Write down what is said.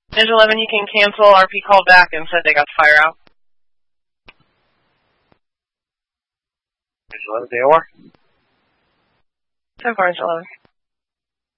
Ninja 11, you can cancel. RP called back and said they got the fire out. Ninja 11, AOR? 10-4, Ninja 11.